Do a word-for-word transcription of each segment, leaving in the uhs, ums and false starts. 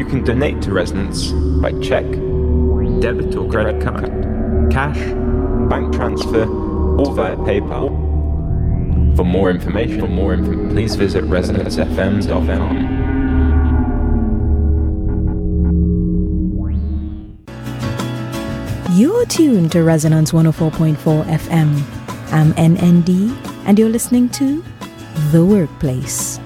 can donate to Resonance by check, debit or credit card, cash, bank transfer, or via PayPal. For more information, for more info, please visit resonance f m dot com. You're tuned to Resonance one oh four point four F M. I'm N N D, and you're listening to The Workplace.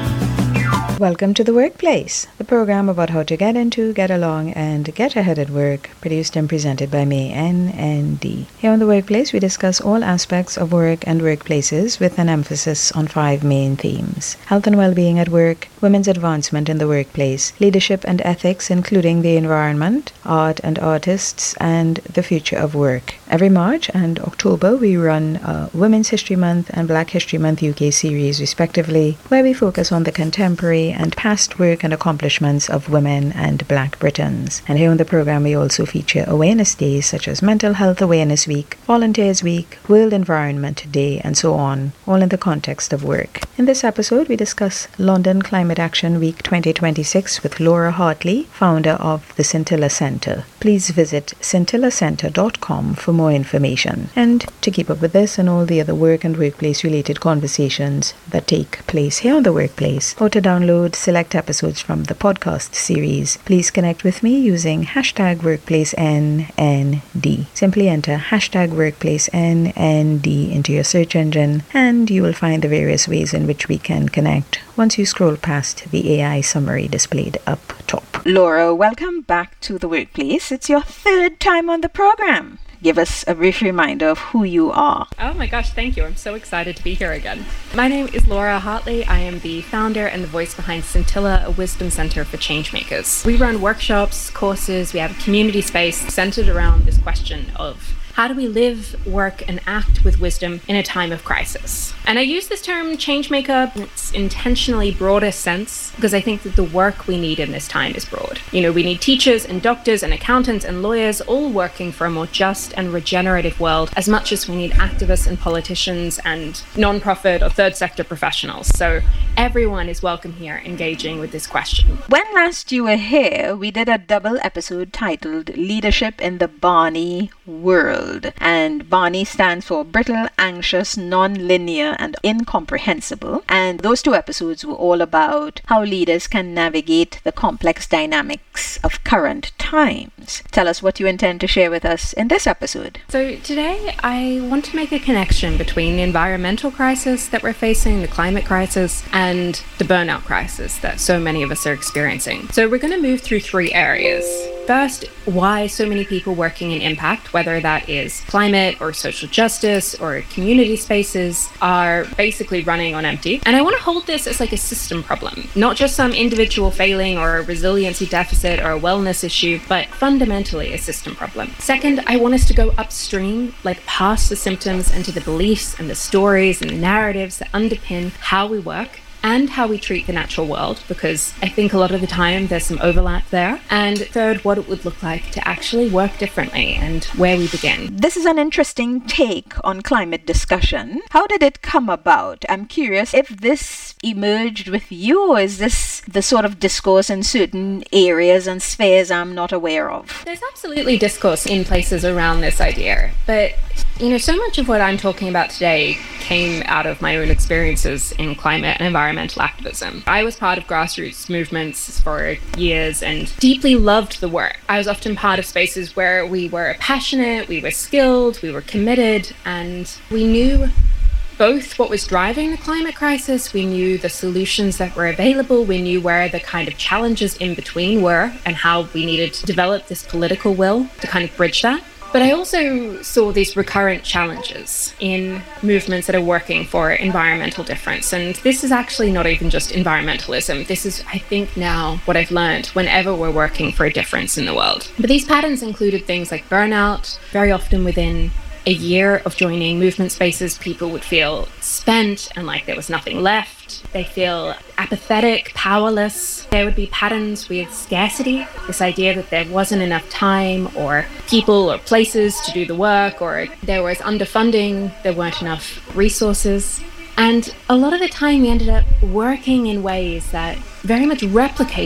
Welcome to The Workplace, the program about how to get into, get along, and get ahead at work, produced and presented by me, N N D. Here on The Workplace, we discuss all aspects of work and workplaces with an emphasis on five main themes: health and well-being at work, women's advancement in the workplace, leadership and ethics, including the environment, art and artists, and the future of work. Every March and October, we run a Women's History Month and Black History Month U K series, respectively, where we focus on the contemporary and past work and accomplishments of women and Black Britons. And here on the program, we also feature awareness days such as Mental Health Awareness Week, Volunteers Week, World Environment Day, and so on, all in the context of work. In this episode, we discuss London Climate Action Week twenty twenty-six with Laura Hartley, founder of the Scintilla Centre. Please visit scintilla centre dot com for more information. And to keep up with this and all the other work and workplace related conversations that take place here on The Workplace, or to download select episodes from the podcast series, please connect with me using hashtag workplace N N D. Simply enter hashtag workplace N N D into your search engine and you will find the various ways in which we can connect once you scroll past the A I summary displayed up top. Laura, welcome back to The Workplace. It's your third time on the program. Give us a brief reminder of who you are. Oh my gosh, thank you. I'm so excited to be here again. My name is Laura Hartley. I am the founder and the voice behind Scintilla, a wisdom center for changemakers. We run workshops, courses, we have a community space centered around this question of how do we live, work, and act with wisdom in a time of crisis? And I use this term changemaker in its intentionally broader sense because I think that the work we need in this time is broad. You know, we need teachers and doctors and accountants and lawyers all working for a more just and regenerative world as much as we need activists and politicians and non-profit or third sector professionals. So everyone is welcome here engaging with this question. When last you were here, we did a double episode titled Leadership in the Barney World. And Barney stands for brittle, anxious, non-linear, and incomprehensible. And those two episodes were all about how leaders can navigate the complex dynamics of current times. Tell us what you intend to share with us in this episode. So today I want to make a connection between the environmental crisis that we're facing, the climate crisis, and the burnout crisis that so many of us are experiencing. So we're going to move through three areas. First, why so many people working in impact, whether that is climate or social justice or community spaces, are basically running on empty. And I want to hold this as like a system problem, not just some individual failing or a resiliency deficit or a wellness issue, but fundamentally a system problem. Second, I want us to go upstream, like past the symptoms and to the beliefs and the stories and the narratives that underpin how we work and how we treat the natural world, because I think a lot of the time there's some overlap there. And third, what it would look like to actually work differently and where we begin. This is an interesting take on climate discussion. How did it come about? I'm curious if this emerged with you, or is this the sort of discourse in certain areas and spheres I'm not aware of? There's absolutely discourse in places around this idea, but you know, so much of what I'm talking about today came out of my own experiences in climate and environmental activism. I was part of grassroots movements for years and deeply loved the work. I was often part of spaces where we were passionate, we were skilled, we were committed, and we knew both what was driving the climate crisis, we knew the solutions that were available, we knew where the kind of challenges in between were and how we needed to develop this political will to kind of bridge that. But I also saw these recurrent challenges in movements that are working for environmental difference. And this is actually not even just environmentalism. This is, I think now, what I've learned whenever we're working for a difference in the world. But these patterns included things like burnout. Very often within a year of joining movement spaces, people would feel spent and like there was nothing left. They feel apathetic, powerless. There would be patterns with scarcity, this idea that there wasn't enough time or people or places to do the work, or there was underfunding, there weren't enough resources. And a lot of the time we ended up working in ways that very much replicate